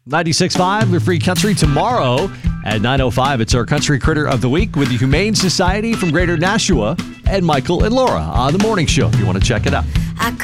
96.5, the Free Country. Tomorrow at 9:05, it's our Country Critter of the Week with the Humane Society from Greater Nashua and Michael and Laura on the morning show if you want to check it out.